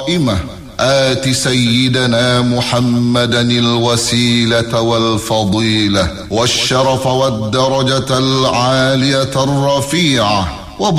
قائمة. آت سيدنا محمدا الوسيلة والفضيلة والشرف والدرجة العالية الرفيعة